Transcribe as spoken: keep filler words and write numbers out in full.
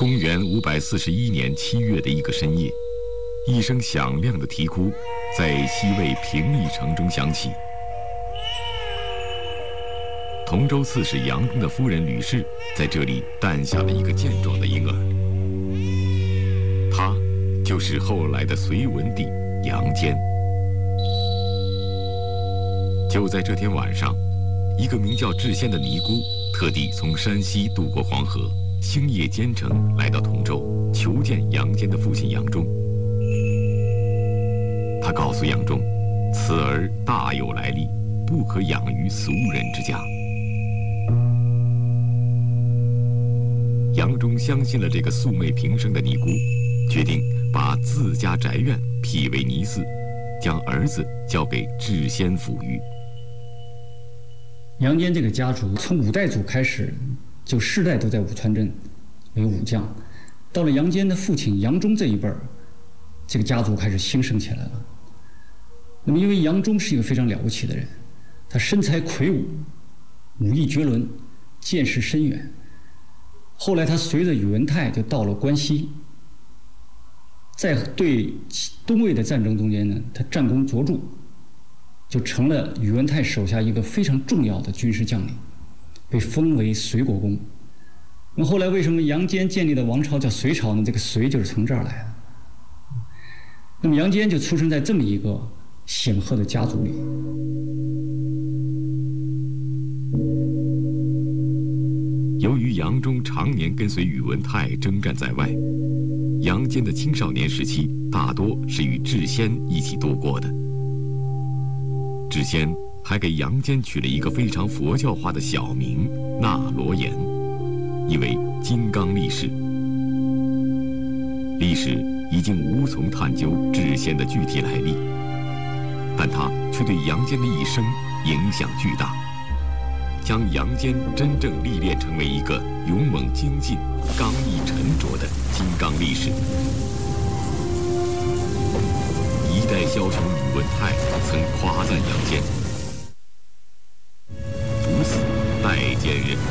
公元五百四十一年七月的一个深夜，一声响亮的啼哭在西魏平邑城中响起。同州刺史杨忠的夫人吕氏在这里诞下了一个健壮的婴儿，他就是后来的隋文帝杨坚。就在这天晚上，一个名叫智仙的尼姑特地从山西渡过黄河，星夜兼程来到同州，求见杨坚的父亲杨忠。他告诉杨忠，此儿大有来历，不可养于俗人之家。杨忠相信了这个素昧平生的尼姑，决定把自家宅院辟为尼寺，将儿子交给智仙抚育。 杨坚这个家族从五代祖开始，就世代都在武川镇为武将。到了杨坚的父亲杨忠这一辈儿，这个家族开始兴盛起来了。那么，因为杨忠是一个非常了不起的人，他身材魁梧，武艺绝伦，见识深远。后来他随着宇文泰就到了关西，在对东魏的战争中间呢，他战功卓著，就成了宇文泰手下一个非常重要的军事将领，被封为隋国公。那么后来为什么杨坚建立的王朝叫隋朝呢？这个隋就是从这儿来的。那么杨坚就出生在这么一个显赫的家族里。 由于杨忠常年跟随宇文泰征战在外，杨坚的青少年时期大多是与智仙一起度过的。智仙还给杨坚取了一个非常佛教化的小名那罗延，意为金刚力士。历史已经无从探究智仙的具体来历，但他却对杨坚的一生影响巨大，将杨坚真正历练成为一个勇猛精进、刚毅沉着的金刚力士。一代枭雄宇文泰曾夸赞杨坚：“不似待坚人。”